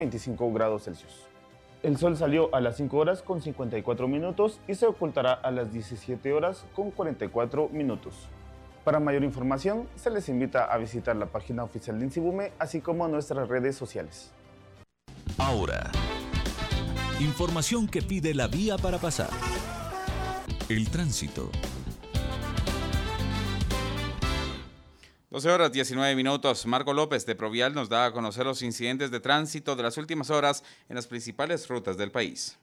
25 grados Celsius. El sol salió a las 5 horas con 54 minutos y se ocultará a las 17 horas con 44 minutos. Para mayor información, se les invita a visitar la página oficial de INSIBUME, así como nuestras redes sociales. Ahora, información que pide la vía para pasar. El tránsito. 12 horas 19 minutos. Marco López de Provial nos da a conocer los incidentes de tránsito de las últimas horas en las principales rutas del país.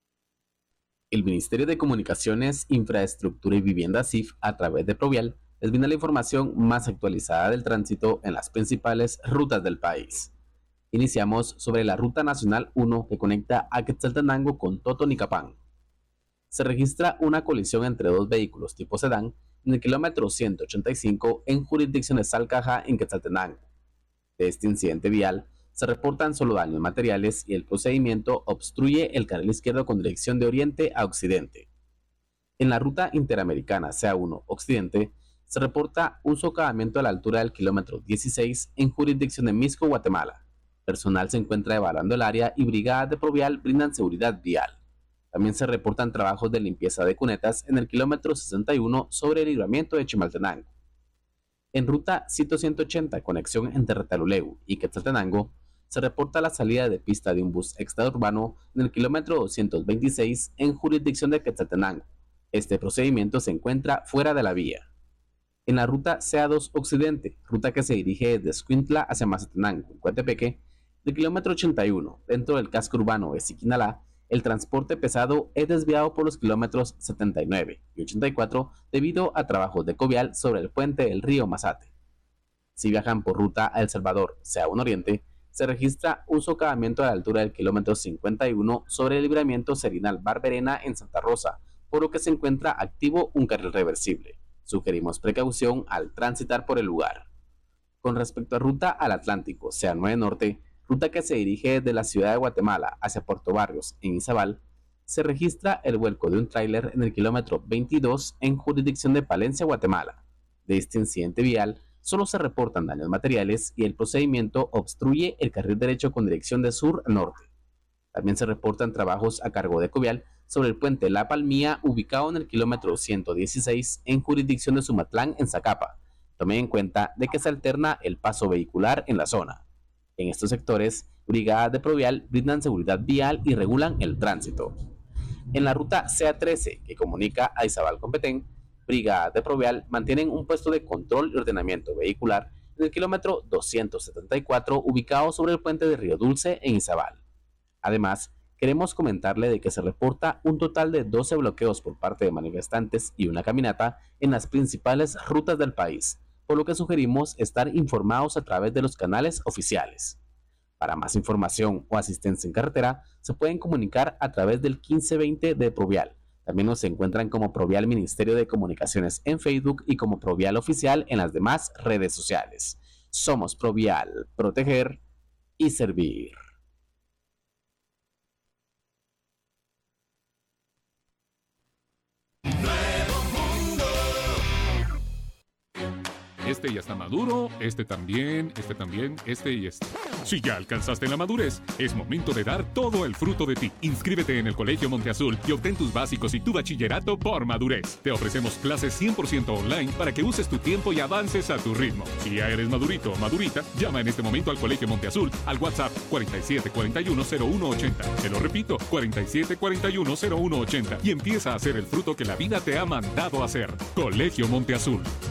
El Ministerio de Comunicaciones, Infraestructura y Vivienda (CIF), a través de Provial, les brinda la información más actualizada del tránsito en las principales rutas del país. Iniciamos sobre la Ruta Nacional 1 que conecta a Quetzaltenango con Totonicapán. Se registra una colisión entre dos vehículos tipo sedán en el kilómetro 185 en jurisdicción de Salcaja, en Quetzaltenango. De este incidente vial se reportan solo daños materiales y el procedimiento obstruye el carril izquierdo con dirección de oriente a occidente. En la ruta interamericana CA1 Occidente se reporta un socavamiento a la altura del kilómetro 16 en jurisdicción de Misco, Guatemala. Personal se encuentra evaluando el área y brigadas de Provial brindan seguridad vial. También se reportan trabajos de limpieza de cunetas en el kilómetro 61 sobre el libramiento de Chimaltenango. En ruta Cito 180, conexión entre Retaluleu y Quetzaltenango, se reporta la salida de pista de un bus extraurbano en el kilómetro 226 en jurisdicción de Quetzaltenango. Este procedimiento se encuentra fuera de la vía. En la ruta CA2 Occidente, ruta que se dirige desde Escuintla hacia Mazatenango, en Coatepeque, del kilómetro 81, dentro del casco urbano de Siquinalá, el transporte pesado es desviado por los kilómetros 79 y 84 debido a trabajos de Covial sobre el puente del río Mazate. Si viajan por ruta a El Salvador, CA1 Oriente, se registra un socavamiento a la altura del kilómetro 51 sobre el libramiento Serinal Barberena en Santa Rosa, por lo que se encuentra activo un carril reversible. Sugerimos precaución al transitar por el lugar. Con respecto a ruta al Atlántico, CA9 Norte, ruta que se dirige desde la ciudad de Guatemala hacia Puerto Barrios, en Izabal, se registra el vuelco de un tráiler en el kilómetro 22 en jurisdicción de Palencia, Guatemala. De este incidente vial, solo se reportan daños materiales y el procedimiento obstruye el carril derecho con dirección de sur a norte. También se reportan trabajos a cargo de Covial sobre el puente La Palmía, ubicado en el kilómetro 116 en jurisdicción de Sumatlán, en Zacapa. Tomen en cuenta de que se alterna el paso vehicular en la zona. En estos sectores, brigadas de Provial brindan seguridad vial y regulan el tránsito. En la ruta CA13, que comunica a Izabal con Petén, brigadas de Provial mantienen un puesto de control y ordenamiento vehicular en el kilómetro 274, ubicado sobre el puente de Río Dulce, en Izabal. Además, queremos comentarle de que se reporta un total de 12 bloqueos por parte de manifestantes y una caminata en las principales rutas del país, por lo que sugerimos estar informados a través de los canales oficiales. Para más información o asistencia en carretera, se pueden comunicar a través del 1520 de Provial. También nos encuentran como Provial Ministerio de Comunicaciones en Facebook y como Provial Oficial en las demás redes sociales. Somos Provial, proteger y servir. Este ya está maduro, este también, este y este. Si ya alcanzaste la madurez, es momento de dar todo el fruto de ti. Inscríbete en el Colegio Monteazul y obtén tus básicos y tu bachillerato por madurez. Te ofrecemos clases 100% online para que uses tu tiempo y avances a tu ritmo. Si ya eres madurito o madurita, llama en este momento al Colegio Monteazul al WhatsApp 47410180. Te lo repito, 47410180 y empieza a hacer el fruto que la vida te ha mandado a hacer. Colegio Monteazul.